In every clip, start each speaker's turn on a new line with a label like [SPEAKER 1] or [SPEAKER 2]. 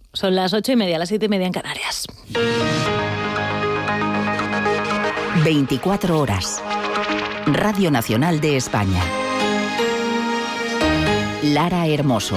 [SPEAKER 1] Son las 8:30, las 7:30 en Canarias.
[SPEAKER 2] 24 horas. Radio Nacional de España. Lara Hermoso.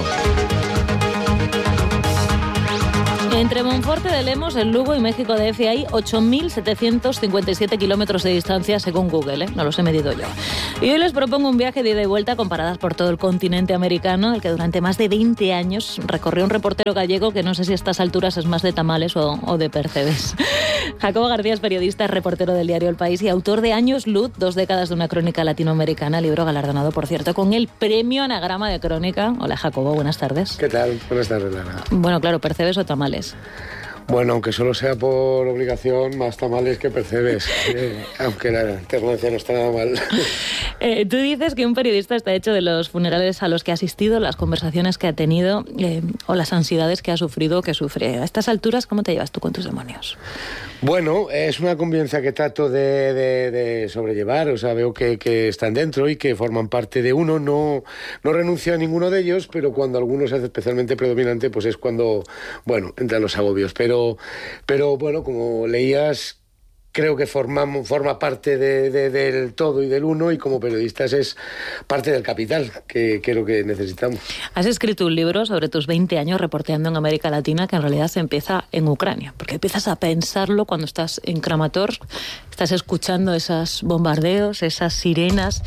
[SPEAKER 1] Entre Monforte de Lemos, el Lugo y México DF hay 8.757 kilómetros de distancia según Google, no los he medido yo. Y hoy les propongo un viaje de ida y vuelta con paradas por todo el continente americano, el que durante más de 20 años recorrió un reportero gallego que no sé si a estas alturas es más de tamales o de percebes. Jacobo García es periodista, reportero del diario El País y autor de Años Luz, 2 décadas de una crónica latinoamericana, libro galardonado, por cierto, con el Premio Anagrama de Crónica. Hola, Jacobo, buenas tardes.
[SPEAKER 3] ¿Qué tal? Buenas tardes, Lara.
[SPEAKER 1] Bueno, claro, ¿percebes o tamales?
[SPEAKER 3] Bueno, aunque solo sea por obligación, más tamales que percebes, aunque la alternancia no está nada mal.
[SPEAKER 1] Tú dices que un periodista está hecho de los funerales a los que ha asistido, las conversaciones que ha tenido o las ansiedades que ha sufrido o que sufre. A estas alturas, ¿cómo te llevas tú con tus demonios?
[SPEAKER 3] Bueno, es una convivencia que trato de sobrellevar, o sea, veo que están dentro y que forman parte de uno, no renuncio a ninguno de ellos, pero cuando alguno se hace especialmente predominante, pues es cuando, bueno, entran los agobios, pero bueno, como leías, creo que forma parte del todo y del uno, y como periodistas es parte del capital, que es lo que necesitamos.
[SPEAKER 1] Has escrito un libro sobre tus 20 años reporteando en América Latina, que en realidad se empieza en Ucrania, porque empiezas a pensarlo cuando estás en Kramatorsk, estás escuchando esos bombardeos, esas sirenas,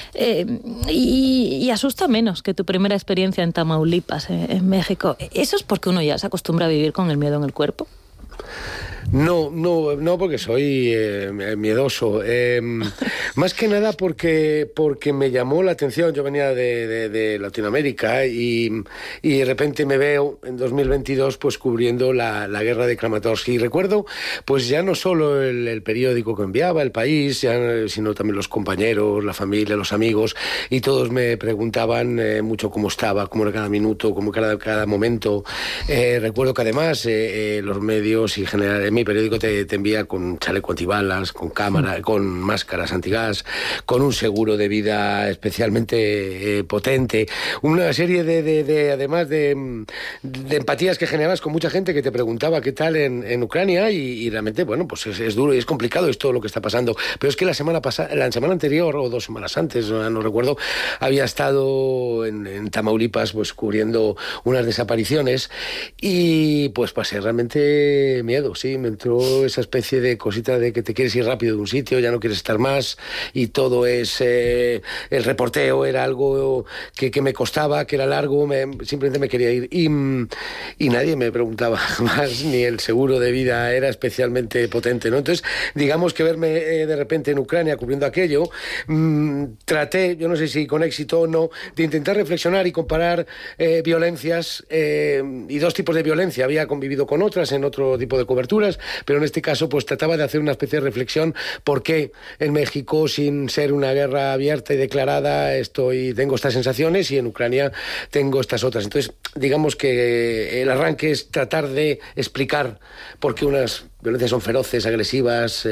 [SPEAKER 1] y asusta menos que tu primera experiencia en Tamaulipas, en México. ¿Eso es porque uno ya se acostumbra a vivir con el miedo en el cuerpo?
[SPEAKER 3] No, porque soy miedoso. Más que nada porque me llamó la atención. Yo venía de Latinoamérica y de repente me veo en 2022 pues cubriendo la guerra de Kramatorsk. Y recuerdo pues ya no solo el periódico que enviaba, El País, sino también los compañeros, la familia, los amigos, y todos me preguntaban mucho cómo estaba, cómo era cada minuto, cómo era cada momento. Recuerdo que además los medios y en general mi periódico te envía con chaleco antibalas, con cámara, con máscaras antigas, con un seguro de vida especialmente potente, una serie además de empatías que generabas con mucha gente que te preguntaba qué tal en Ucrania, y realmente, bueno, pues es duro y es complicado, es todo lo que está pasando. Pero es que la semana anterior o 2 semanas antes, no recuerdo, había estado en Tamaulipas pues cubriendo unas desapariciones y pues pasé realmente miedo, sí, me entró esa especie de cosita de que te quieres ir rápido de un sitio, ya no quieres estar más, y todo es el reporteo era algo que me costaba, que era largo, simplemente me quería ir y nadie me preguntaba más, ni el seguro de vida era especialmente potente, ¿no? Entonces, digamos que verme de repente en Ucrania cubriendo aquello, traté, yo no sé si con éxito o no, de intentar reflexionar y comparar violencias y 2 tipos de violencia. Había convivido con otras en otro tipo de coberturas, pero en este caso pues trataba de hacer una especie de reflexión: ¿por qué en México, sin ser una guerra abierta y declarada, tengo estas sensaciones, y en Ucrania tengo estas otras? Entonces, digamos que el arranque es tratar de explicar por qué unas violencias son feroces, agresivas,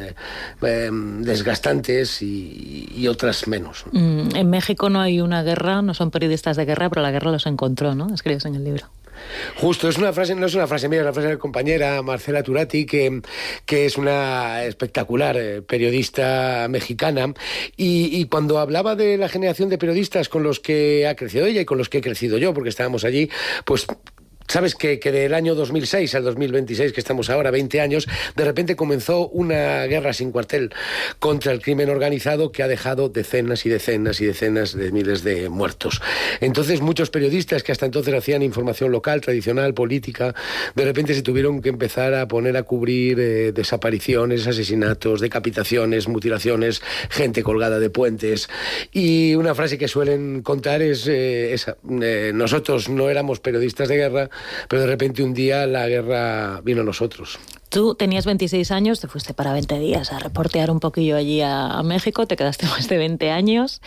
[SPEAKER 3] desgastantes, y otras menos.
[SPEAKER 1] En México no hay una guerra, no son periodistas de guerra, pero la guerra los encontró, ¿no? Escribes en el libro.
[SPEAKER 3] Justo, no es una frase mía, es una frase de mi compañera Marcela Turati, que es una espectacular periodista mexicana, y cuando hablaba de la generación de periodistas con los que ha crecido ella y con los que he crecido yo, porque estábamos allí, pues sabes que del año 2006 al 2026, que estamos ahora, 20 años, de repente comenzó una guerra sin cuartel contra el crimen organizado que ha dejado decenas y decenas y decenas de miles de muertos. Entonces, muchos periodistas que hasta entonces hacían información local, tradicional, política, de repente se tuvieron que empezar a poner a cubrir desapariciones, asesinatos, decapitaciones, mutilaciones, gente colgada de puentes. Y una frase que suelen contar es esa: nosotros no éramos periodistas de guerra, pero de repente un día la guerra vino a nosotros.
[SPEAKER 1] Tú tenías 26 años, te fuiste para 20 días a reportear un poquillo allí a México, te quedaste más de 20 años.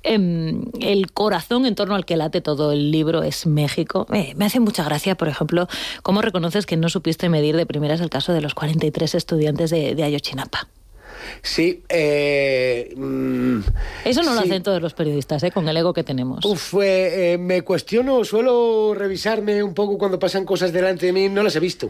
[SPEAKER 1] El corazón en torno al que late todo el libro es México. Me hace mucha gracia, por ejemplo, cómo reconoces que no supiste medir de primeras el caso de los 43 estudiantes de Ayotzinapa.
[SPEAKER 3] Sí.
[SPEAKER 1] Eso no lo hacen todos los periodistas, con el ego que tenemos.
[SPEAKER 3] Me cuestiono, suelo revisarme un poco cuando pasan cosas delante de mí, no las he visto.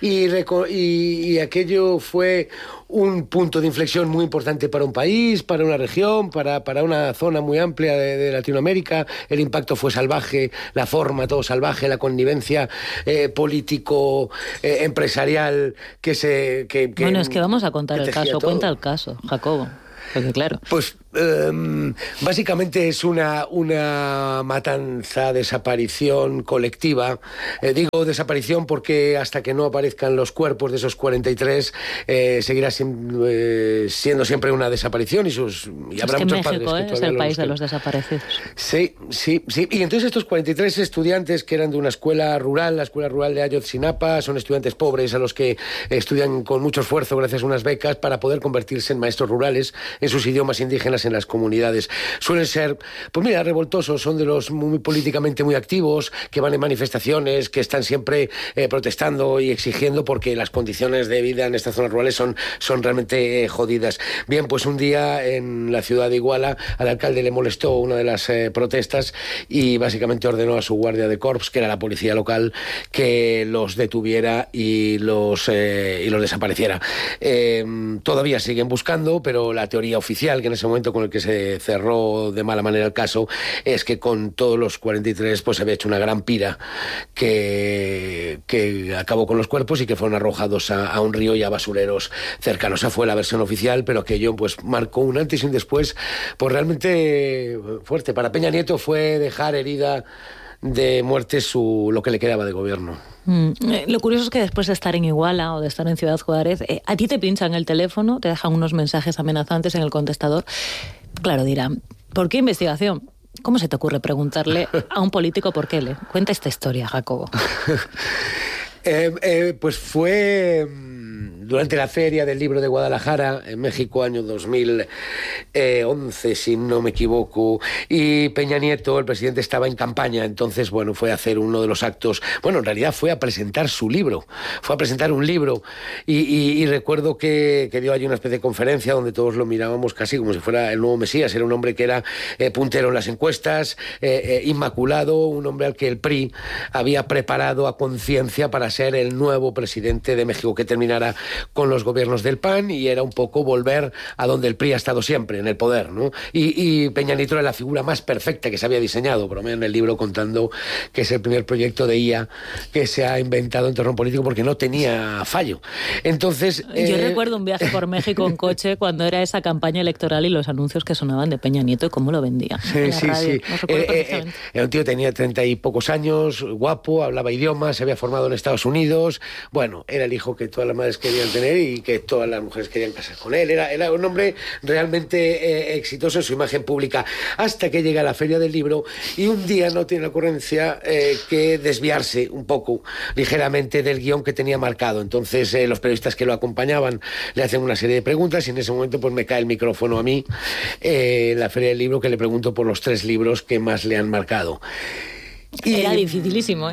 [SPEAKER 3] Y aquello fue un punto de inflexión muy importante para un país, para una región, para una zona muy amplia de Latinoamérica. El impacto fue salvaje, la forma todo salvaje, la connivencia político, empresarial
[SPEAKER 1] Bueno, es que vamos a contar el caso. Cuenta el caso, Jacobo. Porque claro.
[SPEAKER 3] Pues básicamente es una matanza, desaparición colectiva. Digo desaparición porque hasta que no aparezcan los cuerpos de esos 43 seguirá siendo siempre una desaparición y habrá
[SPEAKER 1] es que
[SPEAKER 3] muchos
[SPEAKER 1] México
[SPEAKER 3] padres que
[SPEAKER 1] es el país de los desaparecidos.
[SPEAKER 3] Sí. Y entonces estos 43 estudiantes que eran de una escuela rural, la escuela rural de Ayotzinapa, son estudiantes pobres a los que estudian con mucho esfuerzo gracias a unas becas para poder convertirse en maestros rurales en sus idiomas indígenas en las comunidades. Suelen ser, pues mira, revoltosos, son de los políticamente muy activos, que van en manifestaciones, que están siempre protestando y exigiendo porque las condiciones de vida en estas zonas rurales son realmente jodidas. Bien, pues un día en la ciudad de Iguala al alcalde le molestó una de las protestas y básicamente ordenó a su guardia de corps, que era la policía local, que los detuviera y los desapareciera. Todavía siguen buscando, pero la teoría oficial, que en ese momento con el que se cerró de mala manera el caso, es que con todos los 43 pues había hecho una gran pira que acabó con los cuerpos y que fueron arrojados a un río y a basureros cercanos. Esa fue la versión oficial, pero aquello pues marcó un antes y un después pues realmente fuerte. Para Peña Nieto fue dejar herida de muerte lo que le quedaba de gobierno.
[SPEAKER 1] Lo curioso es que después de estar en Iguala o de estar en Ciudad Juárez, a ti te pinchan el teléfono, te dejan unos mensajes amenazantes en el contestador. Claro, dirán, ¿por qué investigación? ¿Cómo se te ocurre preguntarle a un político por qué le? Cuenta esta historia, Jacobo.
[SPEAKER 3] Pues fue durante la Feria del Libro de Guadalajara, en México, año 2011, si no me equivoco, y Peña Nieto, el presidente, estaba en campaña, entonces, bueno, fue a hacer uno de los actos, bueno, en realidad fue a presentar su libro, fue a presentar un libro, y recuerdo que dio allí una especie de conferencia donde todos lo mirábamos casi como si fuera el nuevo Mesías. Era un hombre que era puntero en las encuestas, inmaculado, un hombre al que el PRI había preparado a conciencia para ser el nuevo presidente de México, que terminara con los gobiernos del PAN, y era un poco volver a donde el PRI ha estado siempre, en el poder, ¿no? Y Peña Nieto era la figura más perfecta que se había diseñado, bromea en el libro contando que es el primer proyecto de IA que se ha inventado en terreno político porque no tenía fallo. Entonces...
[SPEAKER 1] Yo recuerdo un viaje por México en coche cuando era esa campaña electoral y los anuncios que sonaban de Peña Nieto y cómo lo vendía.
[SPEAKER 3] Sí. Era un tío, tenía 30 y pocos años, guapo, hablaba idiomas, se había formado en Estados Unidos. Bueno, era el hijo que todas las madres querían tener y que todas las mujeres querían casar con él. Era un hombre realmente exitoso en su imagen pública, hasta que llega a la Feria del Libro y un día no tiene la ocurrencia que desviarse un poco, ligeramente, del guión que tenía marcado. Entonces los periodistas que lo acompañaban le hacen una serie de preguntas y en ese momento pues me cae el micrófono a mí, la Feria del Libro, que le pregunto por los 3 libros que más le han marcado.
[SPEAKER 1] Era dificilísimo,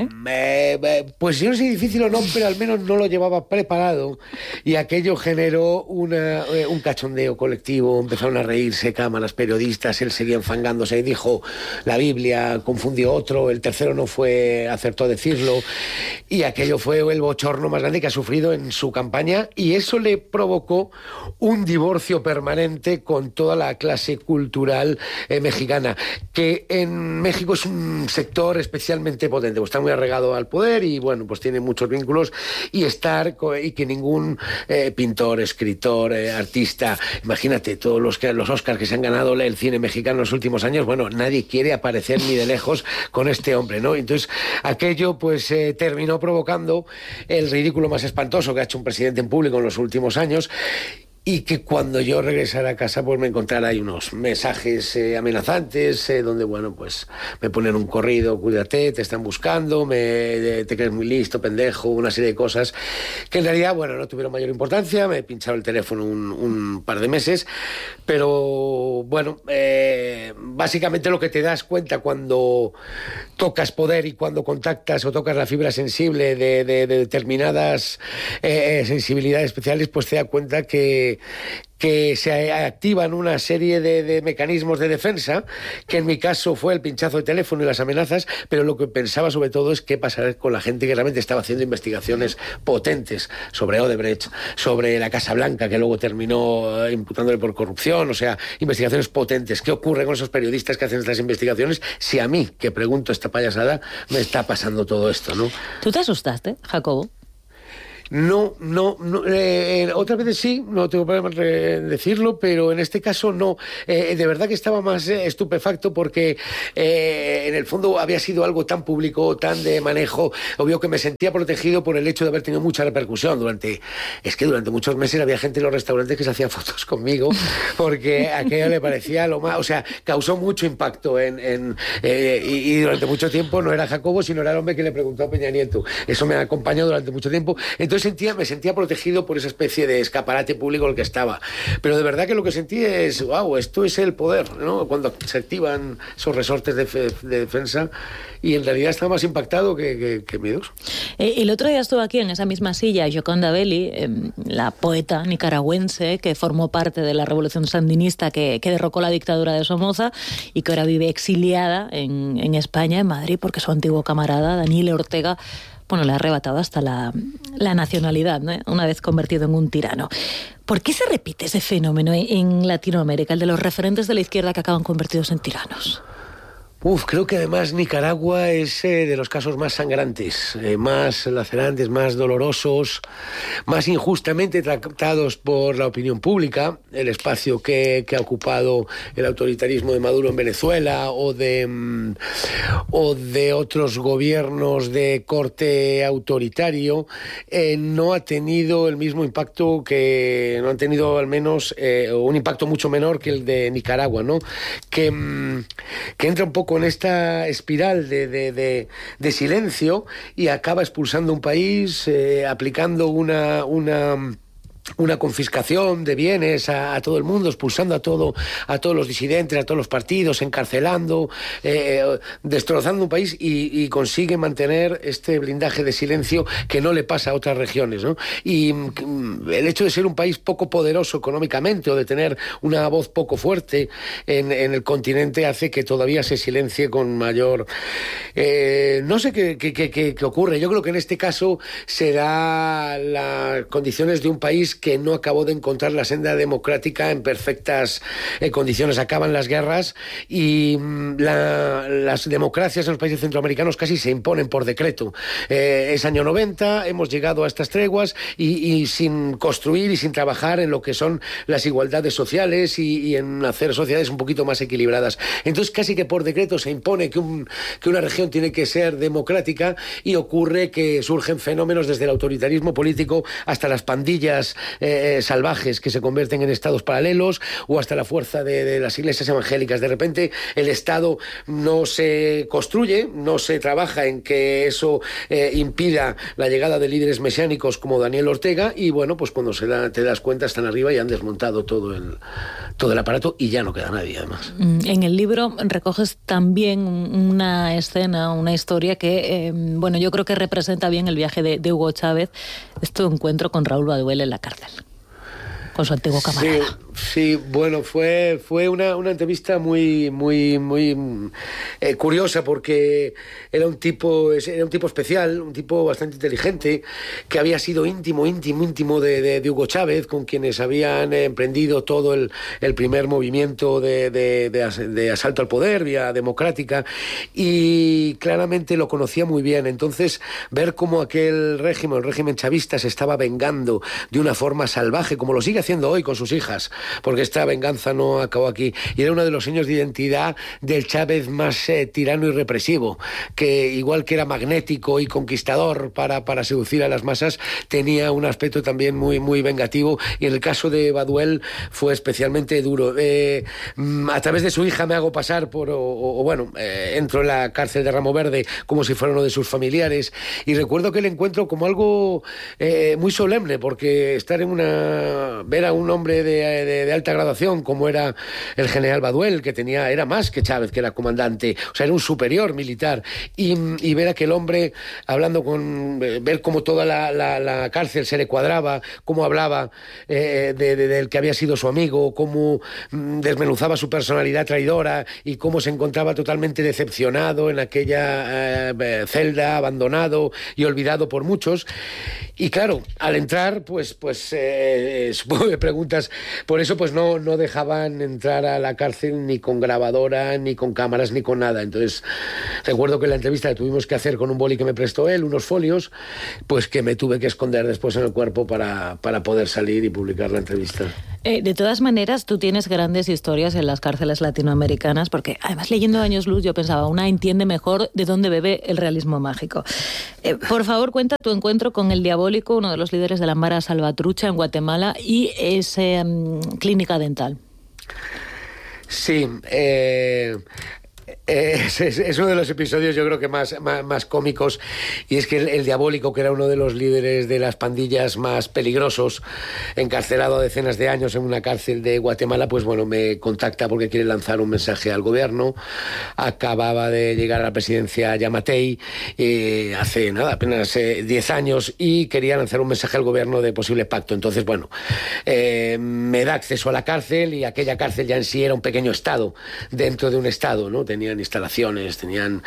[SPEAKER 3] pues yo no sé si difícil o no, pero al menos no lo llevaba preparado y aquello generó un cachondeo colectivo. Empezaron a reírse cámaras, periodistas, él seguía enfangándose y dijo la Biblia, confundió otro, el tercero no acertó a decirlo, y aquello fue el bochorno más grande que ha sufrido en su campaña, y eso le provocó un divorcio permanente con toda la clase cultural mexicana, que en México es un sector especialmente potente, pues está muy arraigado al poder y bueno, pues tiene muchos vínculos, y que ningún pintor, escritor, artista, imagínate todos los Oscars que se han ganado el cine mexicano en los últimos años, bueno, nadie quiere aparecer ni de lejos con este hombre, ¿no? Entonces aquello pues terminó provocando el ridículo más espantoso que ha hecho un presidente en público en los últimos años. Y que cuando yo regresara a casa pues me encontrara ahí unos mensajes amenazantes, donde bueno, pues me ponen un corrido, cuídate, te están buscando, te crees muy listo, pendejo, una serie de cosas que en realidad, bueno, no tuvieron mayor importancia. Me pincharon el teléfono un par de meses, pero bueno, básicamente lo que te das cuenta cuando tocas poder y cuando contactas o tocas la fibra sensible de determinadas sensibilidades especiales, pues te das cuenta que que se activan una serie de mecanismos de defensa, que en mi caso fue el pinchazo de teléfono y las amenazas, pero lo que pensaba sobre todo es qué pasará con la gente que realmente estaba haciendo investigaciones potentes sobre Odebrecht, sobre la Casa Blanca, que luego terminó imputándole por corrupción, o sea, investigaciones potentes. ¿Qué ocurre con esos periodistas que hacen estas investigaciones si a mí, que pregunto esta payasada, me está pasando todo esto, ¿no?
[SPEAKER 1] ¿Tú te asustaste, Jacobo?
[SPEAKER 3] No, otras veces sí, no tengo problema en decirlo, pero en este caso no. De verdad que estaba más estupefacto porque en el fondo había sido algo tan público, tan de manejo. Obvio que me sentía protegido por el hecho de haber tenido mucha repercusión. Durante muchos meses había gente en los restaurantes que se hacía fotos conmigo porque aquello le parecía lo más... O sea, causó mucho impacto y durante mucho tiempo no era Jacobo, sino era el hombre que le preguntó a Peña Nieto. Eso me ha acompañado durante mucho tiempo. Entonces me sentía protegido por esa especie de escaparate público en el que estaba. Pero de verdad que lo que sentí es, wow, esto es el poder, ¿no? Cuando se activan esos resortes de defensa, y en realidad estaba más impactado que miedoso.
[SPEAKER 1] El otro día estuvo aquí en esa misma silla Gioconda Belli, la poeta nicaragüense que formó parte de la revolución sandinista que derrocó la dictadura de Somoza y que ahora vive exiliada en España, en Madrid, porque su antiguo camarada Daniel Ortega le ha arrebatado hasta la nacionalidad, ¿no? Una vez convertido en un tirano. ¿Por qué se repite ese fenómeno en Latinoamérica, el de los referentes de la izquierda que acaban convertidos en tiranos?
[SPEAKER 3] Creo que además Nicaragua es de los casos más sangrantes, más lacerantes, más dolorosos, más injustamente tratados por la opinión pública, el espacio que ha ocupado el autoritarismo de Maduro en Venezuela o de otros gobiernos de corte autoritario, no ha tenido el mismo impacto no han tenido al menos un impacto mucho menor que el de Nicaragua, ¿no? Que entra un poco en esta espiral de silencio y acaba expulsando un país, aplicando una confiscación de bienes a todo el mundo, expulsando a todos los disidentes, a todos los partidos, encarcelando, destrozando un país y consigue mantener este blindaje de silencio que no le pasa a otras regiones, ¿no? Y el hecho de ser un país poco poderoso económicamente o de tener una voz poco fuerte en el continente hace que todavía se silencie con mayor... no sé qué ocurre. Yo creo que en este caso será las condiciones de un país que no acabó de encontrar la senda democrática en perfectas condiciones. Acaban las guerras y las democracias en los países centroamericanos casi se imponen por decreto. Es año 90, hemos llegado a estas treguas y sin construir y sin trabajar en lo que son las igualdades sociales y en hacer sociedades un poquito más equilibradas. Entonces casi que por decreto se impone que una región tiene que ser democrática y ocurre que surgen fenómenos desde el autoritarismo político hasta las pandillas salvajes que se convierten en estados paralelos o hasta la fuerza de las iglesias evangélicas. De repente el Estado no se construye, no se trabaja en que eso impida la llegada de líderes mesiánicos como Daniel Ortega y pues cuando te das cuenta están arriba y han desmontado todo el aparato y ya no queda nadie además.
[SPEAKER 1] En el libro recoges también una escena, una historia que yo creo que representa bien el viaje de Hugo Chávez, este encuentro con Raúl Baduel en la cárcel, con su antiguo camarada.
[SPEAKER 3] Sí, fue una entrevista muy curiosa porque era un tipo especial, un tipo bastante inteligente, que había sido íntimo de Hugo Chávez, con quienes habían emprendido todo el primer movimiento de asalto al poder, vía democrática, y claramente lo conocía muy bien. Entonces, ver cómo el régimen chavista se estaba vengando de una forma salvaje, como lo sigue haciendo hoy con sus hijas, porque esta venganza no acabó aquí, y era uno de los signos de identidad del Chávez más tirano y represivo, que igual que era magnético y conquistador para seducir a las masas, tenía un aspecto también muy vengativo, y en el caso de Baduel fue especialmente duro. A través de su hija me hago pasar entro en la cárcel de Ramo Verde como si fuera uno de sus familiares, y recuerdo que el encuentro como algo muy solemne, porque ver ver a un hombre de alta graduación como era el general Baduel, que era más que Chávez, que era comandante, o sea, era un superior militar, y ver a aquel hombre hablando ver cómo toda la cárcel se le cuadraba, cómo hablaba del que había sido su amigo, cómo desmenuzaba su personalidad traidora y cómo se encontraba totalmente decepcionado en aquella celda, abandonado y olvidado por muchos. Y claro, al entrar, pues supongo que preguntas, por eso pues no dejaban entrar a la cárcel ni con grabadora, ni con cámaras, ni con nada. Entonces, recuerdo que la entrevista la tuvimos que hacer con un boli que me prestó él, unos folios, pues que me tuve que esconder después en el cuerpo para poder salir y publicar la entrevista.
[SPEAKER 1] De todas maneras, tú tienes grandes historias en las cárceles latinoamericanas, porque además leyendo Años Luz yo pensaba, una entiende mejor de dónde bebe el realismo mágico. Por favor, cuenta tu encuentro con el Diabólico, uno de los líderes de la Mara Salvatrucha en Guatemala, y esa clínica dental.
[SPEAKER 3] Sí, es uno de los episodios yo creo que más cómicos, y es que el Diabólico, que era uno de los líderes de las pandillas más peligrosos, encarcelado decenas de años en una cárcel de Guatemala, pues bueno, me contacta porque quiere lanzar un mensaje al gobierno. Acababa de llegar a la presidencia Yamatei hace apenas 10 años, y quería lanzar un mensaje al gobierno de posible pacto. Entonces, bueno, me da acceso a la cárcel, y aquella cárcel ya en sí era un pequeño estado dentro de un estado, ¿no? Tenían instalaciones, tenían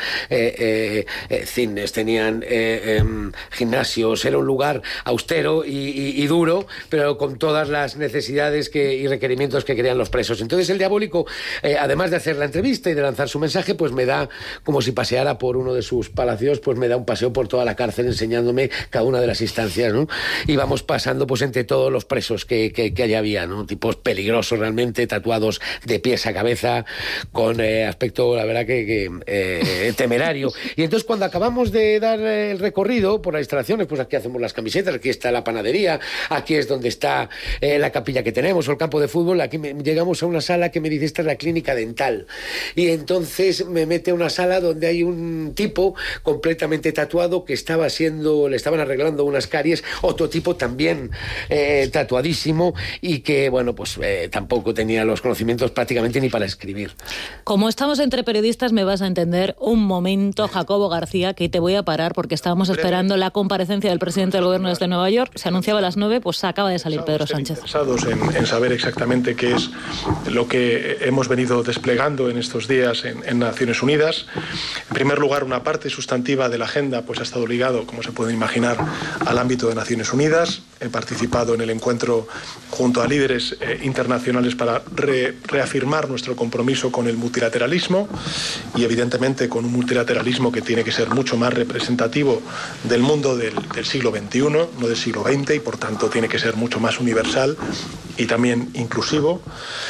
[SPEAKER 3] cines, tenían gimnasios. Era un lugar austero y duro, pero con todas las necesidades y requerimientos que querían los presos. Entonces el Diabólico, además de hacer la entrevista y de lanzar su mensaje, pues me da, como si paseara por uno de sus palacios, pues me da un paseo por toda la cárcel enseñándome cada una de las instancias, ¿no? Y vamos pasando pues entre todos los presos que allá había, ¿no? Tipos peligrosos realmente, tatuados de pies a cabeza, con aspecto, la verdad que temerario. Y entonces cuando acabamos de dar el recorrido por las instalaciones, pues aquí hacemos las camisetas, aquí está la panadería, aquí es donde está la capilla que tenemos, o el campo de fútbol. Aquí llegamos a una sala que me dice, esta es la clínica dental, y entonces me mete a una sala donde hay un tipo completamente tatuado que le estaban arreglando unas caries, otro tipo también tatuadísimo, y que bueno, pues tampoco tenía los conocimientos prácticamente ni para escribir.
[SPEAKER 1] Como estamos entre periodistas, me vas a entender un momento, Jacobo García, que te voy a parar porque estábamos esperando la comparecencia del presidente del gobierno desde Nueva York. Se anunciaba a las 9, pues acaba de salir Pedro Sánchez.
[SPEAKER 4] Interesados en saber exactamente qué es lo que hemos venido desplegando en estos días en Naciones Unidas. En primer lugar, una parte sustantiva de la agenda pues ha estado ligado, como se pueden imaginar, al ámbito de Naciones Unidas. He participado en el encuentro junto a líderes internacionales para reafirmar nuestro compromiso con el multilateralismo, y evidentemente con un multilateralismo que tiene que ser mucho más representativo del mundo del siglo XXI, no del siglo XX, y por tanto tiene que ser mucho más universal y también inclusivo.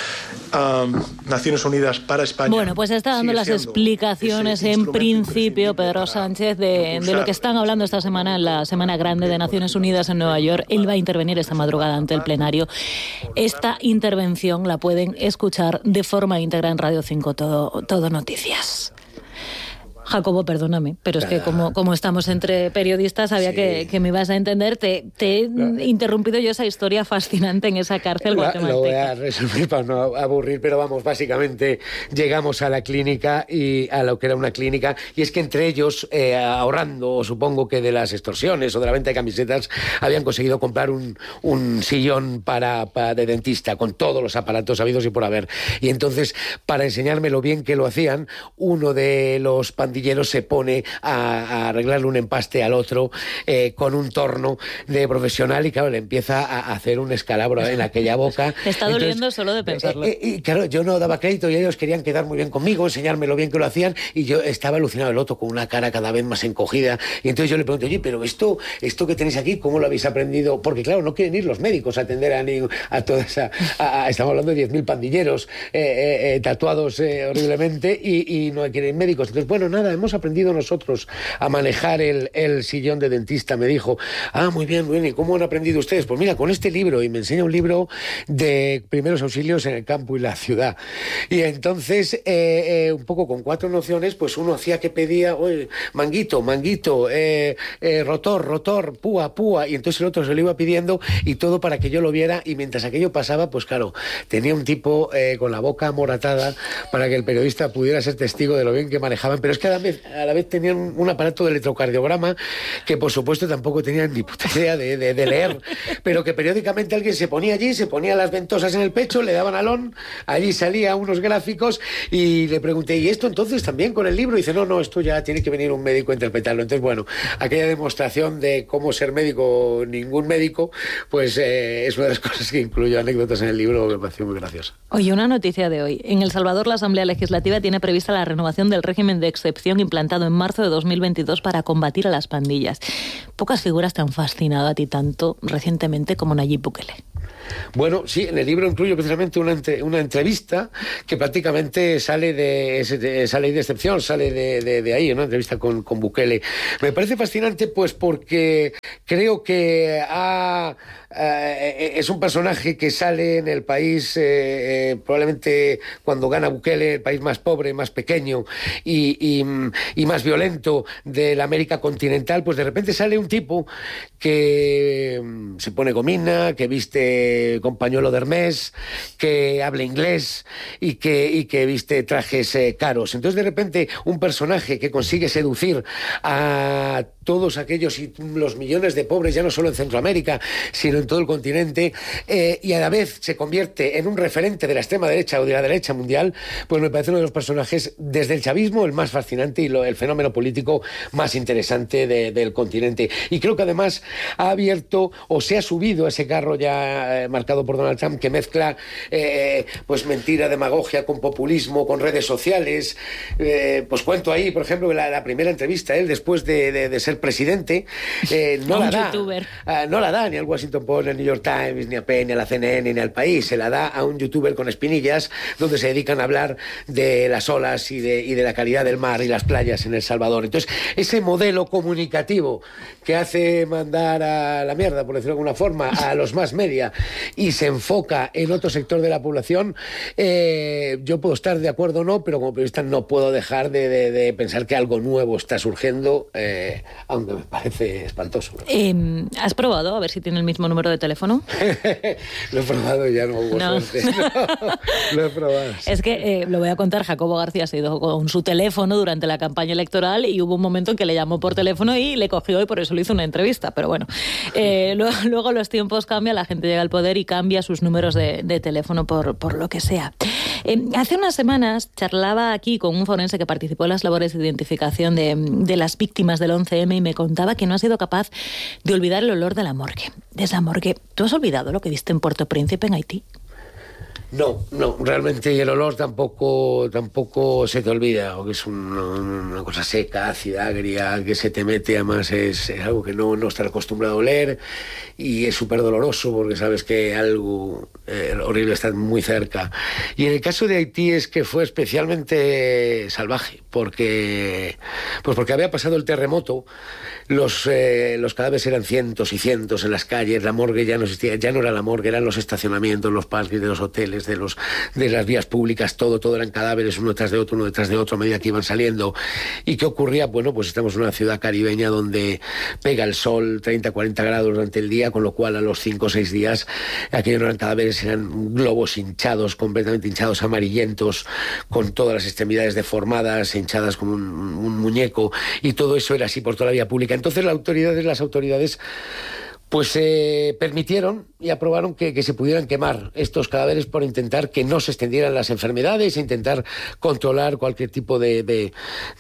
[SPEAKER 4] Naciones Unidas para España.
[SPEAKER 1] Bueno, pues está dando las explicaciones en principio Pedro Sánchez de lo que están hablando esta semana en la Semana Grande de Naciones Unidas en Nueva York. Él va a intervenir esta madrugada ante el plenario. Esta intervención la pueden escuchar de forma íntegra en Radio 5 Todo Noticias. Jacobo, perdóname, pero es que como estamos entre periodistas, sabía que me ibas a entender. Te he interrumpido yo esa historia fascinante en esa cárcel guatemalteca.
[SPEAKER 3] Lo voy a resumir para no aburrir, pero vamos, básicamente llegamos a la clínica, y a lo que era una clínica, y es que entre ellos, ahorrando, supongo que de las extorsiones o de la venta de camisetas, habían conseguido comprar un sillón de dentista con todos los aparatos habidos y por haber. Y entonces, para enseñarme lo bien que lo hacían, uno de los pandilleros se pone a arreglarle un empaste al otro con un torno de profesional, y claro, le empieza a hacer un escalabro en aquella boca.
[SPEAKER 1] Te está doliendo solo de pensarlo.
[SPEAKER 3] Y claro, yo no daba crédito, y ellos querían quedar muy bien conmigo, enseñarme lo bien que lo hacían, y yo estaba alucinado, el otro con una cara cada vez más encogida. Y entonces yo le pregunto, oye, pero esto que tenéis aquí, ¿cómo lo habéis aprendido? Porque claro, no quieren ir los médicos a atender a toda esa... estamos hablando de 10.000 pandilleros tatuados horriblemente, y no quieren médicos. Entonces, bueno, nada, nada, hemos aprendido nosotros a manejar el sillón de dentista, me dijo. Muy bien, ¿y cómo han aprendido ustedes? Pues mira, con este libro, y me enseña un libro de primeros auxilios en el campo y la ciudad. Y entonces, un poco con 4 nociones, pues uno hacía que pedía, manguito, rotor, púa, y entonces el otro se lo iba pidiendo, y todo para que yo lo viera, y mientras aquello pasaba, pues claro, tenía un tipo con la boca amoratada para que el periodista pudiera ser testigo de lo bien que manejaban, pero es que a la vez tenían un aparato de electrocardiograma que por supuesto tampoco tenían ni puta idea de leer, pero que periódicamente alguien se ponía allí, se ponía las ventosas en el pecho, le daban alón, allí salía unos gráficos, y le pregunté, ¿y esto entonces también con el libro? Y dice, no, esto ya tiene que venir un médico a interpretarlo. Entonces, bueno, aquella demostración de cómo ser médico, ningún médico, pues es una de las cosas que incluyo anécdotas en el libro, que me pareció muy graciosa.
[SPEAKER 1] Oye, una noticia de hoy. En El Salvador, la Asamblea Legislativa tiene prevista la renovación del régimen de excepción implantado en marzo de 2022 para combatir a las pandillas. Pocas figuras te han fascinado a ti tanto recientemente como Nayib Bukele.
[SPEAKER 3] Bueno, sí, en el libro incluyo precisamente una entrevista que prácticamente sale de excepción, sale de ahí, una entrevista con Bukele. Me parece fascinante, pues porque creo que es un personaje que sale en el país, probablemente cuando gana Bukele, el país más pobre, más pequeño y más violento de la América continental, pues de repente sale un tipo que se pone gomina, que viste con pañuelo de Hermès, que habla inglés y que viste trajes caros. Entonces, de repente, un personaje que consigue seducir a todos aquellos y los millones de pobres, ya no solo en Centroamérica, sino en todo el continente, y a la vez se convierte en un referente de la extrema derecha o de la derecha mundial, pues me parece uno de los personajes, desde el chavismo, el más fascinante y el fenómeno político más interesante del continente. Y creo que además ha abierto o se ha subido a ese carro ya marcado por Donald Trump, que mezcla pues mentira, demagogia con populismo, con redes sociales. Pues cuento ahí, por ejemplo, la primera entrevista, él después de ser presidente, no la da ni al Washington Post, ni al New York Times, ni a Penn, ni a la CNN, ni al País. Se la da a un youtuber con espinillas, donde se dedican a hablar de las olas y de la calidad del mar y las playas en El Salvador. Entonces, ese modelo comunicativo que hace mandar a la mierda, por decirlo de alguna forma, a los más media, y se enfoca en otro sector de la población, yo puedo estar de acuerdo o no, pero como periodista no puedo dejar de pensar que algo nuevo está surgiendo, aunque me parece espantoso.
[SPEAKER 1] ¿Has probado a ver si tiene el mismo número de teléfono?
[SPEAKER 3] Lo he probado y ya no hubo suerte. No, lo he probado.
[SPEAKER 1] Es que, lo voy a contar, Jacobo García se ido con su teléfono durante la campaña electoral y hubo un momento en que le llamó por teléfono y le cogió y por eso le hizo una entrevista. Pero bueno, luego los tiempos cambian, la gente llega al poder y cambia sus números de teléfono por lo que sea. Hace unas semanas charlaba aquí con un forense que participó en las labores de identificación de las víctimas del 11M y me contaba que no ha sido capaz de olvidar el olor de la morgue. De esa morgue. ¿Tú has olvidado lo que viste en Puerto Príncipe, en Haití?
[SPEAKER 3] No, realmente, y el olor tampoco se te olvida, porque es una cosa seca, ácida, agria, que se te mete, además es algo que no estás acostumbrado a oler, y es súper doloroso porque sabes que algo horrible está muy cerca. Y en el caso de Haití es que fue especialmente salvaje, porque había pasado el terremoto, los cadáveres eran cientos y cientos en las calles, la morgue ya no existía, ya no era la morgue, eran los estacionamientos, los parques de los hoteles, de las vías públicas, todo eran cadáveres uno detrás de otro a medida que iban saliendo. ¿Y qué ocurría? Bueno, pues estamos en una ciudad caribeña donde pega el sol 30, 40 grados durante el día, con lo cual a los 5 o 6 días aquellos no eran cadáveres, eran globos hinchados, completamente hinchados, amarillentos, con todas las extremidades deformadas, hinchadas como un muñeco, y todo eso era así por toda la vía pública. Entonces las autoridades pues permitieron y aprobaron que se pudieran quemar estos cadáveres por intentar que no se extendieran las enfermedades e intentar controlar cualquier tipo de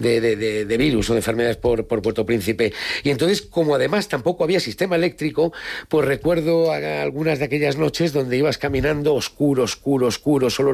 [SPEAKER 3] virus o de enfermedades por Puerto Príncipe. Y entonces, como además tampoco había sistema eléctrico, pues recuerdo algunas de aquellas noches donde ibas caminando oscuro, solo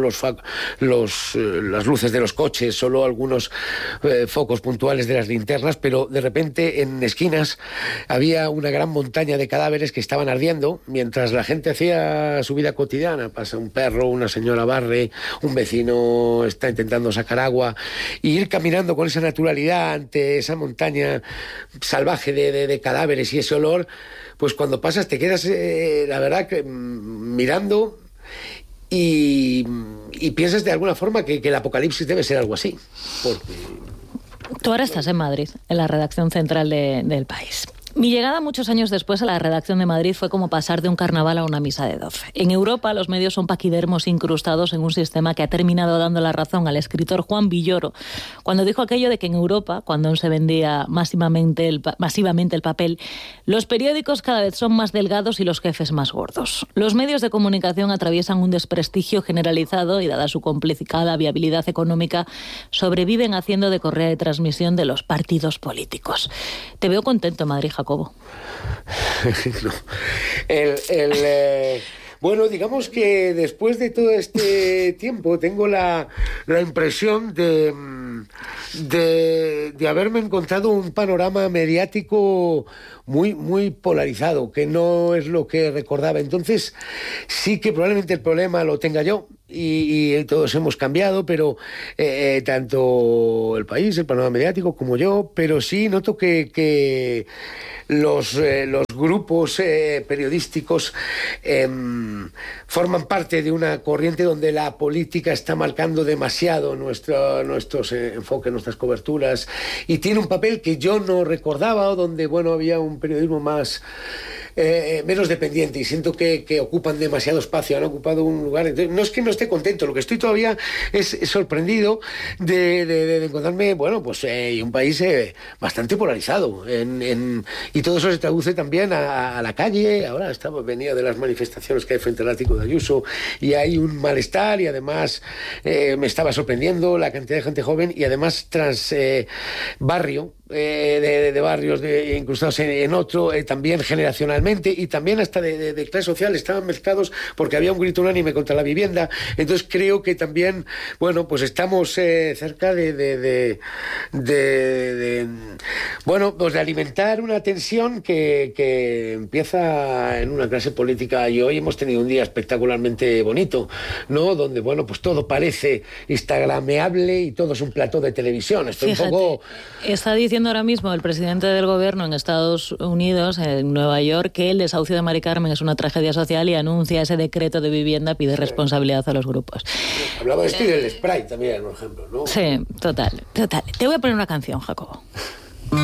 [SPEAKER 3] las luces de los coches, solo algunos focos puntuales de las linternas, pero de repente en esquinas había una gran montaña de cadáveres cadáveres que estaban ardiendo mientras la gente hacía su vida cotidiana. Pasa un perro, una señora barre, un vecino está intentando sacar agua, y ir caminando con esa naturalidad ante esa montaña salvaje de cadáveres y ese olor, pues cuando pasas te quedas, la verdad, que mirando y piensas de alguna forma que el apocalipsis debe ser algo así.
[SPEAKER 1] Tú ahora estás en Madrid, en la redacción central del País. Mi llegada muchos años después a la redacción de Madrid fue como pasar de un carnaval a una misa de 12. En Europa los medios son paquidermos incrustados en un sistema que ha terminado dando la razón al escritor Juan Villoro cuando dijo aquello de que en Europa, cuando aún se vendía masivamente el papel, los periódicos cada vez son más delgados y los jefes más gordos. Los medios de comunicación atraviesan un desprestigio generalizado y, dada su complicada viabilidad económica, sobreviven haciendo de correa de transmisión de los partidos políticos. Te veo contento en Madrid, Jacobo.
[SPEAKER 3] No. Bueno, digamos que después de todo este tiempo tengo la impresión de haberme encontrado un panorama mediático muy polarizado, que no es lo que recordaba. Entonces, sí que probablemente el problema lo tenga yo, y todos hemos cambiado, pero tanto el país, el panorama mediático, como yo, pero sí noto que los grupos periodísticos forman parte de una corriente donde la política está marcando demasiado nuestros enfoques, nuestras coberturas, y tiene un papel que yo no recordaba, o donde, bueno, había un periodismo menos dependiente, y siento que ocupan demasiado espacio, han ocupado un lugar. Entonces, no es que no esté contento, lo que estoy todavía es sorprendido de encontrarme, bueno, pues un país bastante polarizado, y todo eso se traduce también a la calle. Ahora venía de las manifestaciones que hay frente al ático de Ayuso, y hay un malestar, y además me estaba sorprendiendo la cantidad de gente joven, y además barrio, de barrios incrustados en otro, también generacionalmente, y también hasta de clase social, estaban mezclados porque había un grito unánime contra la vivienda. Entonces creo que también, bueno, pues estamos cerca de alimentar una tensión que empieza en una clase política, y hoy hemos tenido un día espectacularmente bonito, ¿no? Donde, bueno, pues todo parece instagrameable y todo es un plató de televisión. Estoy un poco...
[SPEAKER 1] Está diciendo ahora mismo el presidente del gobierno en Estados Unidos, en Nueva York, que el desahucio de Mari Carmen es una tragedia social, y anuncia ese decreto de vivienda, pide responsabilidad a los grupos.
[SPEAKER 3] Hablaba de esto y del spray también, por ejemplo, ¿no?
[SPEAKER 1] Sí, total. Te voy a poner una canción, Jacobo.